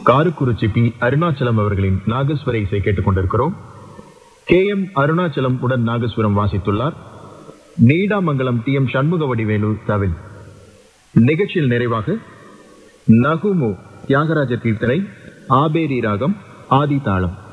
Karakurichi B Arunachalam அவர்களின் நாகஸ்வர இசை கேட்டுக் கொண்டிருக்கிறோம். KM அருணாச்சலம் உடன் நாகஸ்வரம் வாசித்துள்ளார். நீடாமங்கலம் TM சண்முக வடிவேலு தவில். நிகழ்ச்சியில் நிறைவாக நகுமு தியாகராஜ கீர்த்தனை, ஆபேரி ராகம், ஆதி தாளம்.